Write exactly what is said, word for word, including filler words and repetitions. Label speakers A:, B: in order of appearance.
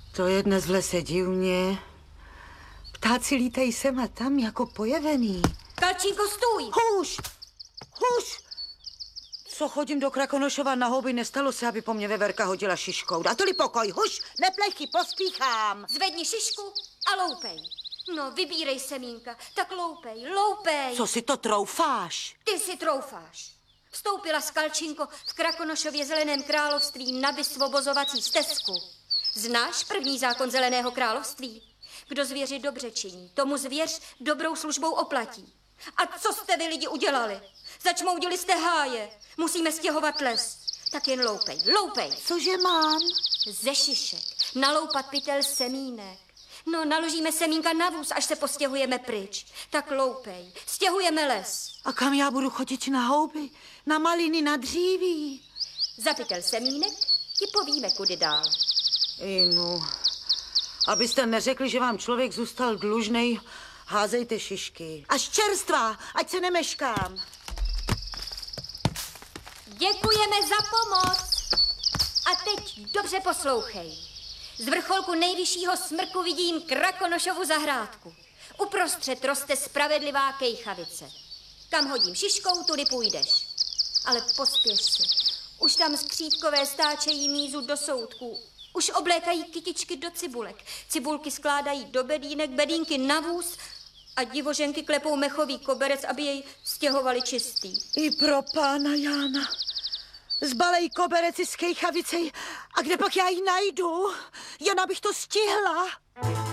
A: To je dnes v lese divně. Ptáci lítají sem a tam jako pojevený.
B: Kalčínko, stůj!
A: Hůž! Hůž! Co chodím do Krakonošova na houby, nestalo se, aby po mně veverka hodila šiškou. Dáteli pokoj, huš, neplechy, pospíchám.
B: Zvedni šišku a loupej. No, vybírej semínka, tak loupej, loupej.
A: Co si to troufáš?
B: Ty si troufáš. Vstoupila s Kalčinko v Krakonošově zeleném království na vysvobozovací stezku. Znáš první zákon zeleného království? Kdo zvěři dobře činí, tomu zvěř dobrou službou oplatí. A co jste vy lidi udělali? Začmoudili jste háje, musíme stěhovat les. Tak jen loupej, loupej.
A: Cože mám?
B: Ze šišek, naloupat pytel semínek. No, naložíme semínka na vůz, až se postěhujeme pryč. Tak loupej, stěhujeme les.
A: A kam já budu chodit na houby? Na maliny, na dříví?
B: Za pytel semínek ti povíme, kudy dál.
A: Inu, abyste neřekli, že vám člověk zůstal dlužnej, házejte šišky. Až čerstvá, ať se nemeškám.
B: Děkujeme za pomoc. A teď dobře poslouchej. Z vrcholku nejvyššího smrku vidím Krakonošovu zahrádku. Uprostřed roste spravedlivá kejchavice. Kam hodím šiškou, tudy půjdeš. Ale pospěš si. Už tam skřídkové stáčejí mízu do soutků. Už oblékají kytičky do cibulek. Cibulky skládají do bedínek, bedínky na vůz a divoženky klepou mechový koberec, aby jej stěhovali čistý.
A: I pro pána Jána. Zbalej kobereci z kejchavicej. A kde pak já ji najdu? Jen abych to stihla.